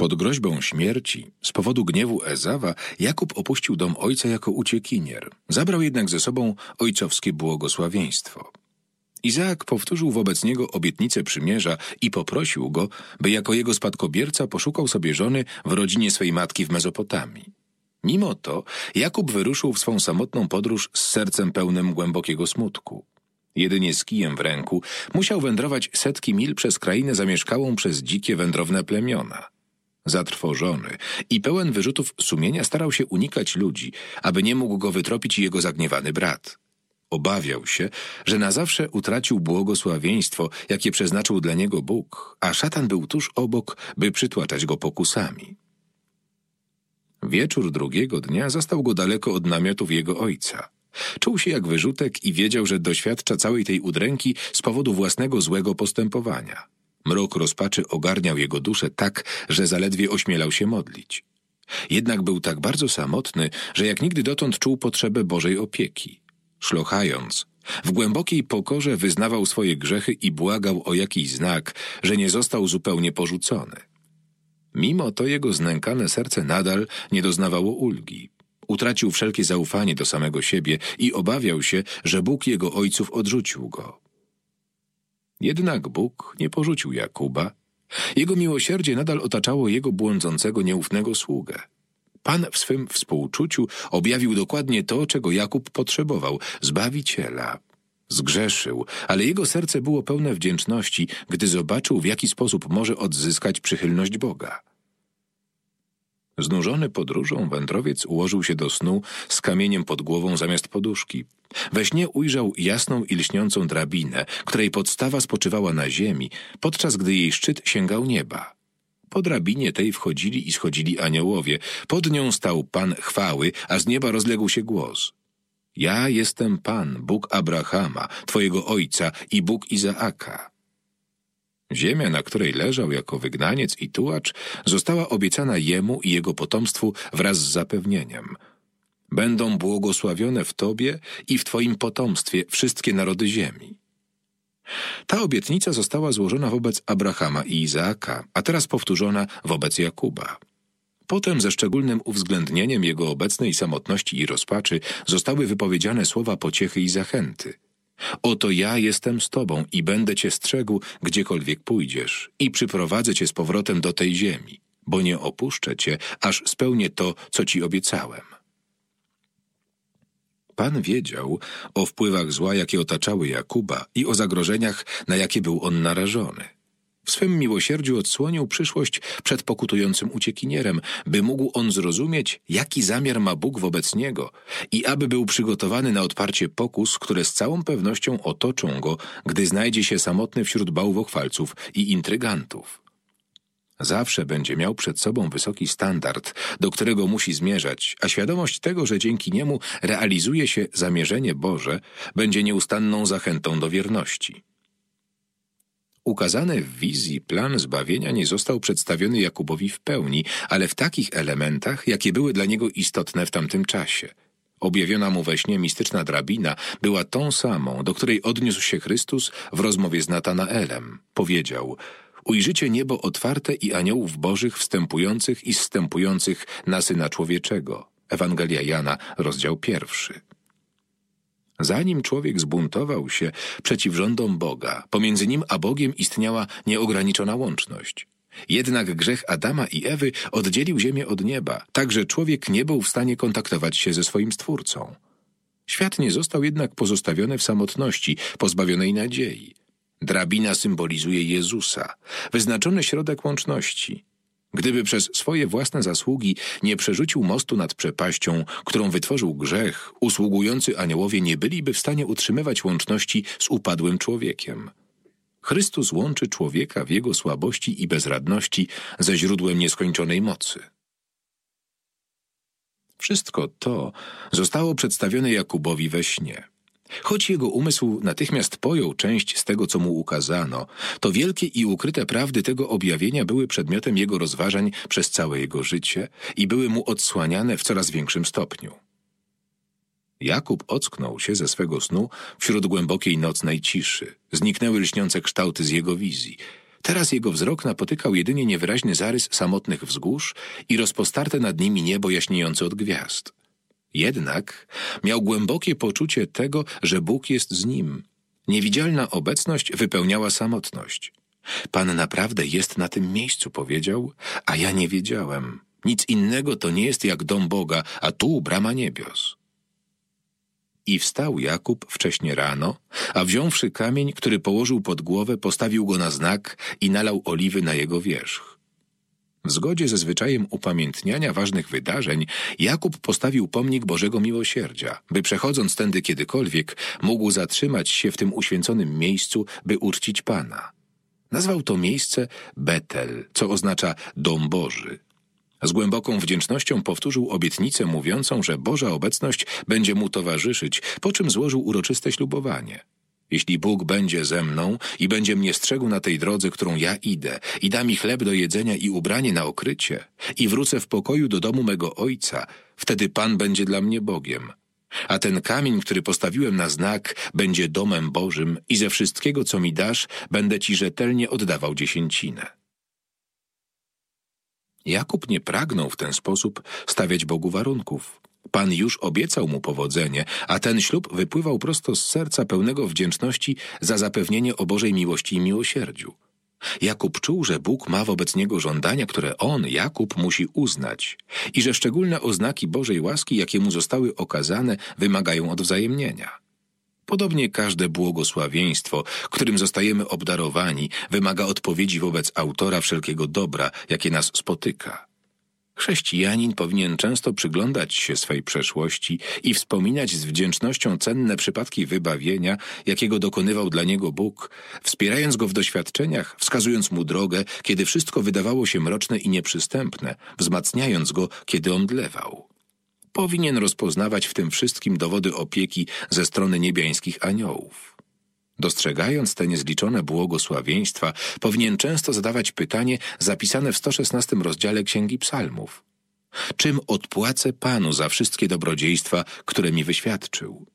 Pod groźbą śmierci, z powodu gniewu Ezawa, Jakub opuścił dom ojca jako uciekinier. Zabrał jednak ze sobą ojcowskie błogosławieństwo. Izaak powtórzył wobec niego obietnicę przymierza i poprosił go, by jako jego spadkobierca poszukał sobie żony w rodzinie swej matki w Mezopotamii. Mimo to Jakub wyruszył w swą samotną podróż z sercem pełnym głębokiego smutku. Jedynie z kijem w ręku musiał wędrować setki mil przez krainę zamieszkałą przez dzikie wędrowne plemiona. Zatrwożony i pełen wyrzutów sumienia starał się unikać ludzi, aby nie mógł go wytropić jego zagniewany brat. Obawiał się, że na zawsze utracił błogosławieństwo, jakie przeznaczył dla niego Bóg, a szatan był tuż obok, by przytłaczać go pokusami. Wieczór drugiego dnia zastał go daleko od namiotów jego ojca. Czuł się jak wyrzutek i wiedział, że doświadcza całej tej udręki z powodu własnego złego postępowania. Mrok rozpaczy ogarniał jego duszę tak, że zaledwie ośmielał się modlić. Jednak był tak bardzo samotny, że jak nigdy dotąd czuł potrzebę Bożej opieki. Szlochając, w głębokiej pokorze wyznawał swoje grzechy i błagał o jakiś znak, że nie został zupełnie porzucony. Mimo to jego znękane serce nadal nie doznawało ulgi. Utracił wszelkie zaufanie do samego siebie i obawiał się, że Bóg jego ojców odrzucił go. Jednak Bóg nie porzucił Jakuba. Jego miłosierdzie nadal otaczało jego błądzącego, nieufnego sługę. Pan w swym współczuciu objawił dokładnie to, czego Jakub potrzebował – Zbawiciela. Zgrzeszył, ale jego serce było pełne wdzięczności, gdy zobaczył, w jaki sposób może odzyskać przychylność Boga. Znużony podróżą, wędrowiec ułożył się do snu z kamieniem pod głową zamiast poduszki. We śnie ujrzał jasną i lśniącą drabinę, której podstawa spoczywała na ziemi, podczas gdy jej szczyt sięgał nieba. Po drabinie tej wchodzili i schodzili aniołowie. Pod nią stał Pan chwały, a z nieba rozległ się głos. Ja jestem Pan, Bóg Abrahama, twojego ojca i Bóg Izaaka. Ziemia, na której leżał jako wygnaniec i tułacz, została obiecana jemu i jego potomstwu wraz z zapewnieniem. Będą błogosławione w tobie i w twoim potomstwie wszystkie narody ziemi. Ta obietnica została złożona wobec Abrahama i Izaaka, a teraz powtórzona wobec Jakuba. Potem ze szczególnym uwzględnieniem jego obecnej samotności i rozpaczy zostały wypowiedziane słowa pociechy i zachęty. Oto ja jestem z tobą i będę cię strzegł, gdziekolwiek pójdziesz i przyprowadzę cię z powrotem do tej ziemi, bo nie opuszczę cię, aż spełnię to, co ci obiecałem. Pan wiedział o wpływach zła, jakie otaczały Jakuba i o zagrożeniach, na jakie był on narażony. W swym miłosierdziu odsłonił przyszłość przed pokutującym uciekinierem, by mógł on zrozumieć, jaki zamiar ma Bóg wobec niego i aby był przygotowany na odparcie pokus, które z całą pewnością otoczą go, gdy znajdzie się samotny wśród bałwochwalców i intrygantów. Zawsze będzie miał przed sobą wysoki standard, do którego musi zmierzać, a świadomość tego, że dzięki niemu realizuje się zamierzenie Boże, będzie nieustanną zachętą do wierności. Ukazany w wizji plan zbawienia nie został przedstawiony Jakubowi w pełni, ale w takich elementach, jakie były dla niego istotne w tamtym czasie. Objawiona mu we śnie mistyczna drabina była tą samą, do której odniósł się Chrystus w rozmowie z Natanaelem. Powiedział: ujrzycie niebo otwarte i aniołów bożych wstępujących i zstępujących na Syna Człowieczego. Ewangelia Jana, rozdział 1. Zanim człowiek zbuntował się przeciw rządom Boga, pomiędzy nim a Bogiem istniała nieograniczona łączność. Jednak grzech Adama i Ewy oddzielił ziemię od nieba, tak że człowiek nie był w stanie kontaktować się ze swoim Stwórcą. Świat nie został jednak pozostawiony w samotności, pozbawionej nadziei. Drabina symbolizuje Jezusa, wyznaczony środek łączności. Gdyby przez swoje własne zasługi nie przerzucił mostu nad przepaścią, którą wytworzył grzech, usługujący aniołowie nie byliby w stanie utrzymywać łączności z upadłym człowiekiem. Chrystus łączy człowieka w jego słabości i bezradności ze źródłem nieskończonej mocy. Wszystko to zostało przedstawione Jakubowi we śnie. Choć jego umysł natychmiast pojął część z tego, co mu ukazano, to wielkie i ukryte prawdy tego objawienia były przedmiotem jego rozważań przez całe jego życie i były mu odsłaniane w coraz większym stopniu. Jakub ocknął się ze swego snu wśród głębokiej nocnej ciszy. Zniknęły lśniące kształty z jego wizji. Teraz jego wzrok napotykał jedynie niewyraźny zarys samotnych wzgórz i rozpostarte nad nimi niebo jaśniejące od gwiazd. Jednak miał głębokie poczucie tego, że Bóg jest z nim. Niewidzialna obecność wypełniała samotność. Pan naprawdę jest na tym miejscu, powiedział, a ja nie wiedziałem. Nic innego to nie jest jak dom Boga, a tu brama niebios. I wstał Jakub wcześnie rano, a wziąwszy kamień, który położył pod głowę, postawił go na znak i nalał oliwy na jego wierzch. W zgodzie ze zwyczajem upamiętniania ważnych wydarzeń, Jakub postawił pomnik Bożego Miłosierdzia, by przechodząc tędy kiedykolwiek, mógł zatrzymać się w tym uświęconym miejscu, by uczcić Pana. Nazwał to miejsce Betel, co oznacza Dom Boży. Z głęboką wdzięcznością powtórzył obietnicę mówiącą, że Boża obecność będzie mu towarzyszyć, po czym złożył uroczyste ślubowanie. Jeśli Bóg będzie ze mną i będzie mnie strzegł na tej drodze, którą ja idę, i da mi chleb do jedzenia i ubranie na okrycie, i wrócę w pokoju do domu mego ojca, wtedy Pan będzie dla mnie Bogiem. A ten kamień, który postawiłem na znak, będzie domem Bożym i ze wszystkiego, co mi dasz, będę ci rzetelnie oddawał dziesięcinę. Jakub nie pragnął w ten sposób stawiać Bogu warunków. Pan już obiecał mu powodzenie, a ten ślub wypływał prosto z serca pełnego wdzięczności za zapewnienie o Bożej miłości i miłosierdziu. Jakub czuł, że Bóg ma wobec niego żądania, które on, Jakub, musi uznać i że szczególne oznaki Bożej łaski, jakie mu zostały okazane, wymagają odwzajemnienia. Podobnie każde błogosławieństwo, którym zostajemy obdarowani, wymaga odpowiedzi wobec autora wszelkiego dobra, jakie nas spotyka. Chrześcijanin powinien często przyglądać się swej przeszłości i wspominać z wdzięcznością cenne przypadki wybawienia, jakiego dokonywał dla niego Bóg, wspierając go w doświadczeniach, wskazując mu drogę, kiedy wszystko wydawało się mroczne i nieprzystępne, wzmacniając go, kiedy omdlewał. Powinien rozpoznawać w tym wszystkim dowody opieki ze strony niebiańskich aniołów. Dostrzegając te niezliczone błogosławieństwa, powinien często zadawać pytanie zapisane w 116 rozdziale Księgi Psalmów. Czym odpłacę Panu za wszystkie dobrodziejstwa, które mi wyświadczył?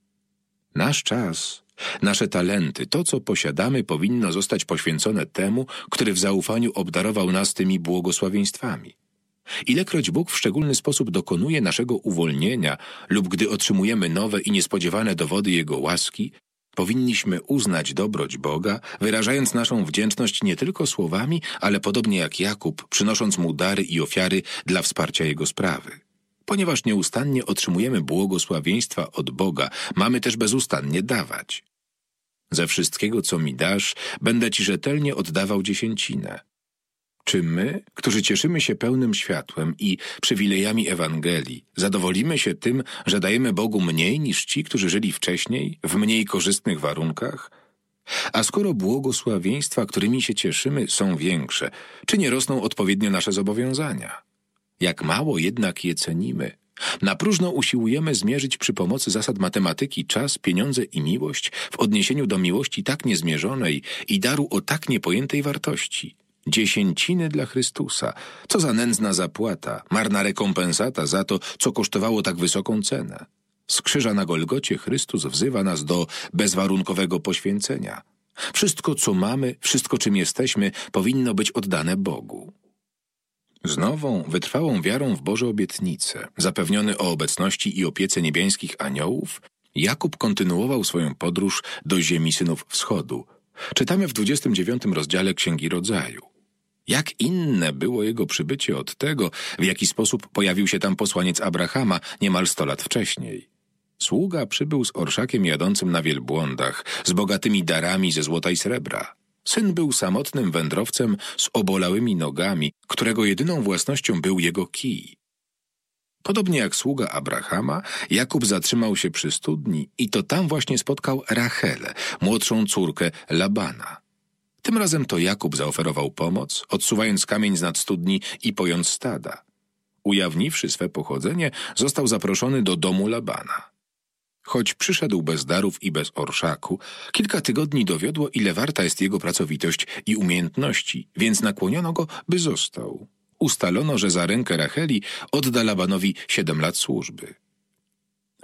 Nasz czas, nasze talenty, to co posiadamy, powinno zostać poświęcone temu, który w zaufaniu obdarował nas tymi błogosławieństwami. Ilekroć Bóg w szczególny sposób dokonuje naszego uwolnienia lub gdy otrzymujemy nowe i niespodziewane dowody Jego łaski, powinniśmy uznać dobroć Boga, wyrażając naszą wdzięczność nie tylko słowami, ale podobnie jak Jakub, przynosząc Mu dary i ofiary dla wsparcia Jego sprawy. Ponieważ nieustannie otrzymujemy błogosławieństwa od Boga, mamy też bezustannie dawać. Ze wszystkiego, co mi dasz, będę Ci rzetelnie oddawał dziesięcinę. Czy my, którzy cieszymy się pełnym światłem i przywilejami Ewangelii, zadowolimy się tym, że dajemy Bogu mniej niż ci, którzy żyli wcześniej, w mniej korzystnych warunkach? A skoro błogosławieństwa, którymi się cieszymy, są większe, czy nie rosną odpowiednio nasze zobowiązania? Jak mało jednak je cenimy. Na próżno usiłujemy zmierzyć przy pomocy zasad matematyki czas, pieniądze i miłość w odniesieniu do miłości tak niezmierzonej i daru o tak niepojętej wartości. Dziesięciny dla Chrystusa. Co za nędzna zapłata, marna rekompensata za to, co kosztowało tak wysoką cenę. Z krzyża na Golgocie Chrystus wzywa nas do bezwarunkowego poświęcenia. Wszystko, co mamy, wszystko, czym jesteśmy, powinno być oddane Bogu. Z nową, wytrwałą wiarą w Boże obietnice, zapewniony o obecności i opiece niebiańskich aniołów, Jakub kontynuował swoją podróż do ziemi synów wschodu. Czytamy w 29 rozdziale Księgi Rodzaju. Jak inne było jego przybycie od tego, w jaki sposób pojawił się tam posłaniec Abrahama niemal 100 lat wcześniej. Sługa przybył z orszakiem jadącym na wielbłądach, z bogatymi darami ze złota i srebra. Syn był samotnym wędrowcem z obolałymi nogami, którego jedyną własnością był jego kij. Podobnie jak sługa Abrahama, Jakub zatrzymał się przy studni i to tam właśnie spotkał Rachelę, młodszą córkę Labana. Tym razem to Jakub zaoferował pomoc, odsuwając kamień z nad studni i pojąc stada. Ujawniwszy swe pochodzenie, został zaproszony do domu Labana. Choć przyszedł bez darów i bez orszaku, kilka tygodni dowiodło, ile warta jest jego pracowitość i umiejętności, więc nakłoniono go, by został. Ustalono, że za rękę Racheli odda Labanowi 7 lat służby.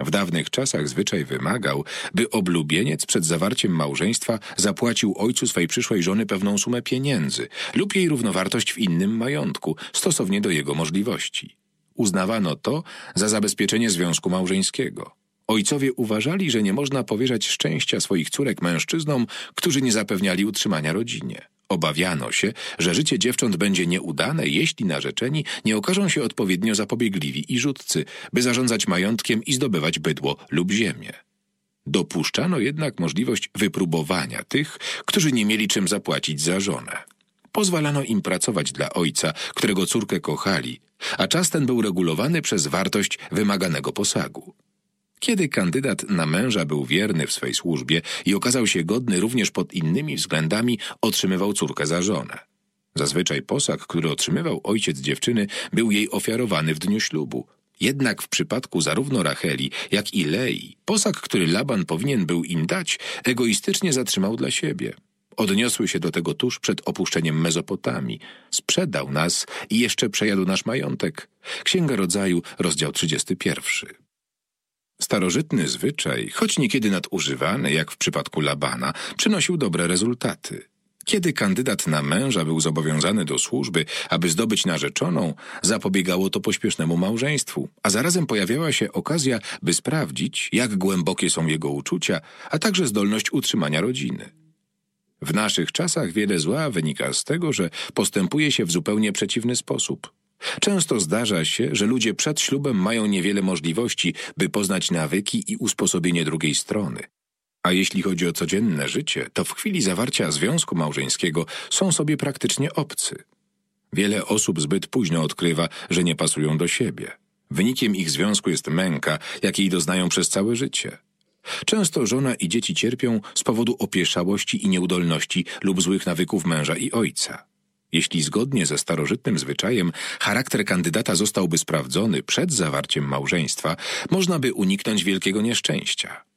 W dawnych czasach zwyczaj wymagał, by oblubieniec przed zawarciem małżeństwa zapłacił ojcu swej przyszłej żony pewną sumę pieniędzy lub jej równowartość w innym majątku, stosownie do jego możliwości. Uznawano to za zabezpieczenie związku małżeńskiego. Ojcowie uważali, że nie można powierzać szczęścia swoich córek mężczyznom, którzy nie zapewniali utrzymania rodzinie. Obawiano się, że życie dziewcząt będzie nieudane, jeśli narzeczeni nie okażą się odpowiednio zapobiegliwi i rzutcy, by zarządzać majątkiem i zdobywać bydło lub ziemię. Dopuszczano jednak możliwość wypróbowania tych, którzy nie mieli czym zapłacić za żonę. Pozwalano im pracować dla ojca, którego córkę kochali, a czas ten był regulowany przez wartość wymaganego posagu. Kiedy kandydat na męża był wierny w swej służbie i okazał się godny również pod innymi względami, otrzymywał córkę za żonę. Zazwyczaj posag, który otrzymywał ojciec dziewczyny, był jej ofiarowany w dniu ślubu. Jednak w przypadku zarówno Racheli, jak i Lei, posag, który Laban powinien był im dać, egoistycznie zatrzymał dla siebie. Odniosły się do tego tuż przed opuszczeniem Mezopotamii. Sprzedał nas i jeszcze przejadł nasz majątek. Księga Rodzaju, rozdział 31. Starożytny zwyczaj, choć niekiedy nadużywany, jak w przypadku Labana, przynosił dobre rezultaty. Kiedy kandydat na męża był zobowiązany do służby, aby zdobyć narzeczoną, zapobiegało to pośpiesznemu małżeństwu, a zarazem pojawiała się okazja, by sprawdzić, jak głębokie są jego uczucia, a także zdolność utrzymania rodziny. W naszych czasach wiele zła wynika z tego, że postępuje się w zupełnie przeciwny sposób. Często zdarza się, że ludzie przed ślubem mają niewiele możliwości, by poznać nawyki i usposobienie drugiej strony. A jeśli chodzi o codzienne życie, to w chwili zawarcia związku małżeńskiego są sobie praktycznie obcy. Wiele osób zbyt późno odkrywa, że nie pasują do siebie. Wynikiem ich związku jest męka, jakiej doznają przez całe życie. Często żona i dzieci cierpią z powodu opieszałości i nieudolności lub złych nawyków męża i ojca. Jeśli zgodnie ze starożytnym zwyczajem charakter kandydata zostałby sprawdzony przed zawarciem małżeństwa, można by uniknąć wielkiego nieszczęścia.